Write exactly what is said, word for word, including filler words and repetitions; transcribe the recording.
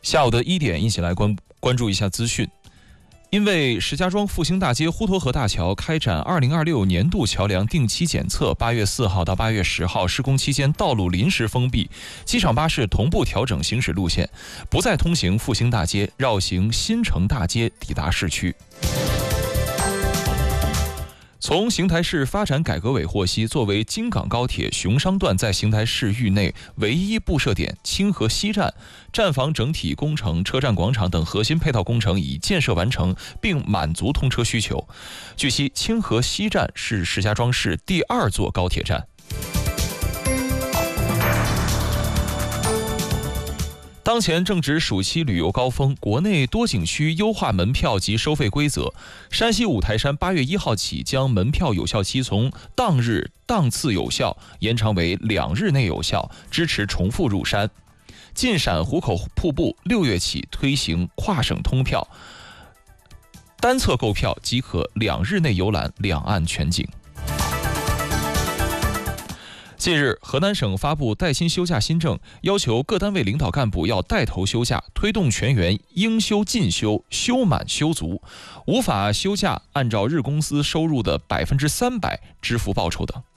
下午的一点，一起来关关注一下资讯。因为石家庄复兴大街呼沱河大桥开展二零二六年度桥梁定期检测，八月四号到八月十号施工期间道路临时封闭，机场巴士同步调整行驶路线，不再通行复兴大街，绕行新城大街抵达市区。从邢台市发展改革委获悉，作为京港高铁熊商段在邢台市域内唯一布设点清河西站，站房整体工程、车站广场等核心配套工程已建设完成，并满足通车需求。据悉，清河西站是石家庄市第二座高铁站。当前正值暑期旅游高峰，国内多景区优化门票及收费规则。山西五台山八月一号起将门票有效期从当日当次有效延长为两日内有效，支持重复入山。晋陕壶口瀑布六月起推行跨省通票，单侧购票即可两日内游览两岸全景。近日，河南省发布带薪休假新政，要求各单位领导干部要带头休假，推动全员应休尽休、休满休足，无法休假按照日工资收入的百分之三百支付报酬等。